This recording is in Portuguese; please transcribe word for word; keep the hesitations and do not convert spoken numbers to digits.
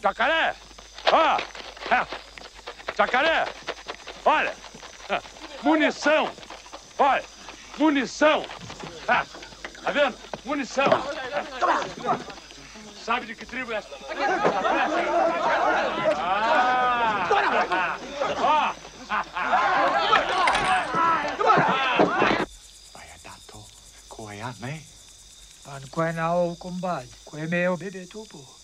Jacaré! Ó! É. Jacaré! Olha! É. Munição! Olha! Munição! É. Tá vendo? Munição! É. Sabe de que tribo é essa? Ah! Ó! Vaya dato, koe ame. Pan koe na o kumbad, koe me o bebe tupo.